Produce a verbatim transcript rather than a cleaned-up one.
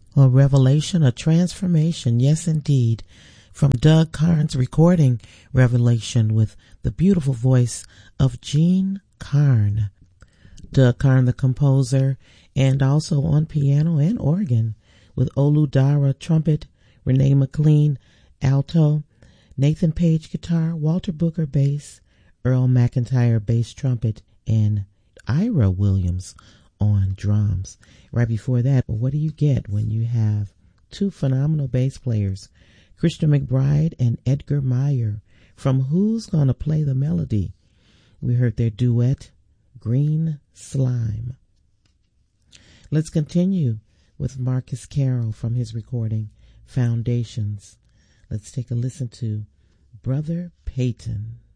A revelation, a transformation, yes indeed, from Doug Carnes recording Revelation with the beautiful voice of Jean Carn. Doug Carn, the composer, and also on piano and organ, with Oludara trumpet, Renee McLean alto, Nathan Page guitar, Walter Booker bass, Earl McIntyre bass trumpet, and Ira Williams on drums. Right before that, what do you get when you have two phenomenal bass players, Christian McBride and Edgar Meyer, from Who's Gonna Play the Melody? We heard their duet, Green Slime. Let's continue with Marcus Carroll from his recording, Foundations. Let's take a listen to Brother Peyton.